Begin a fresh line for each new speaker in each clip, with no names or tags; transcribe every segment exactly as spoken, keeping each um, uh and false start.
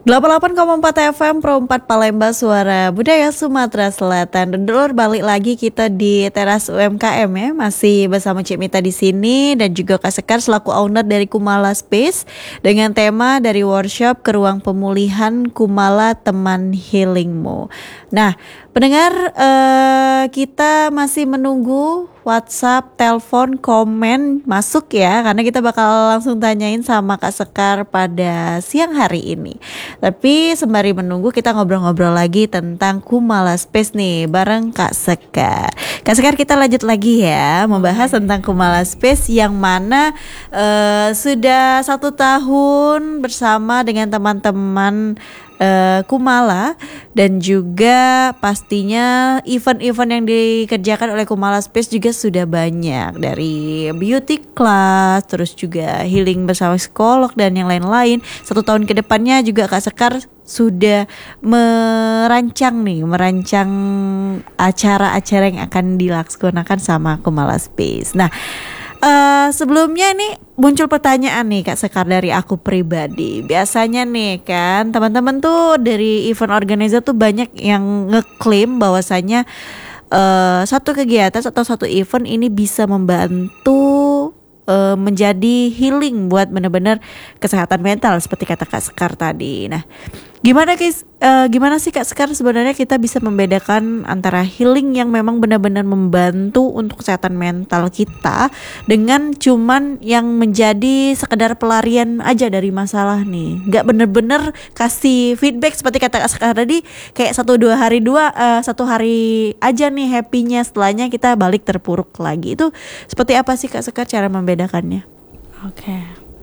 delapan puluh delapan koma empat F M Pro empat Palembang, suara budaya Sumatera Selatan. Dan dulu balik lagi kita di teras U M K M ya, masih bersama Cik Mita di sini dan juga Kak Sekar selaku owner dari Kumala Space dengan tema dari workshop ke ruang pemulihan Kumala Teman Healingmu. Nah, pendengar, eh, kita masih menunggu WhatsApp, telepon, komen masuk ya, karena kita bakal langsung tanyain sama Kak Sekar pada siang hari ini. Tapi sembari menunggu, kita ngobrol-ngobrol lagi tentang Kumala Space nih bareng Kak Sekar. Kak Sekar, kita lanjut lagi ya membahas tentang Kumala Space yang mana uh, sudah satu tahun bersama dengan teman-teman Uh, Kumala, dan juga pastinya event-event yang dikerjakan oleh Kumala Space juga sudah banyak, dari beauty class, terus juga healing bersama psikolog dan yang lain-lain. Satu tahun ke depannya juga Kak Sekar sudah merancang nih, merancang acara-acara yang akan dilaksanakan sama Kumala Space. Nah, Uh, sebelumnya nih muncul pertanyaan nih Kak Sekar dari aku pribadi. Biasanya nih kan teman-teman tuh dari event organizer tuh banyak yang ngeklaim bahwasanya uh, satu kegiatan atau satu event ini bisa membantu uh, menjadi healing buat benar-benar kesehatan mental seperti kata Kak Sekar tadi. Nah, gimana guys? Uh, gimana sih Kak Sekar sebenarnya kita bisa membedakan antara healing yang memang benar-benar membantu untuk kesehatan mental kita dengan cuman yang menjadi sekedar pelarian aja dari masalah nih, nggak benar-benar kasih feedback seperti kata Kak Sekar tadi, kayak satu dua hari dua uh, satu hari aja nih happy-nya, setelahnya kita balik terpuruk lagi. Itu seperti apa sih Kak Sekar cara membedakannya?
Oke. Okay.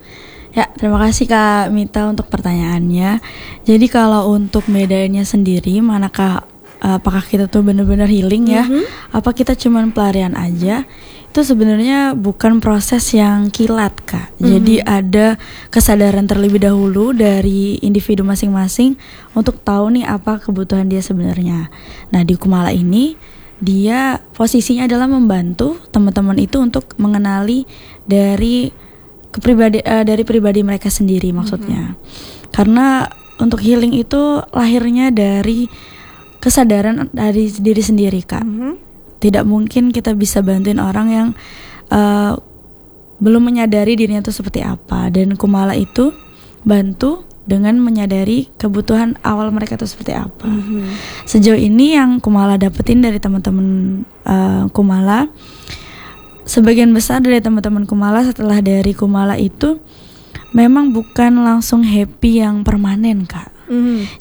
Ya, terima kasih Kak Mita untuk pertanyaannya. Jadi kalau untuk bedanya sendiri, manakah apakah kita tuh benar-benar healing ya, mm-hmm. apa kita cuman pelarian aja? Itu sebenarnya bukan proses yang kilat Kak. Mm-hmm. Jadi ada kesadaran terlebih dahulu dari individu masing-masing untuk tahu nih apa kebutuhan dia sebenarnya. Nah, di Kumala ini dia posisinya adalah membantu teman-teman itu untuk mengenali dari kepribadi uh, dari pribadi mereka sendiri maksudnya. Mm-hmm. Karena untuk healing itu lahirnya dari kesadaran dari diri sendiri Kak. Mm-hmm. Tidak mungkin kita bisa bantuin orang yang uh, belum menyadari dirinya itu seperti apa. Dan Kumala itu bantu dengan menyadari kebutuhan awal mereka itu seperti apa. Mm-hmm. Sejauh ini yang Kumala dapetin dari teman-teman uh, Kumala, sebagian besar dari teman-teman Kumala setelah dari Kumala itu memang bukan langsung happy yang permanen Kak. Mm.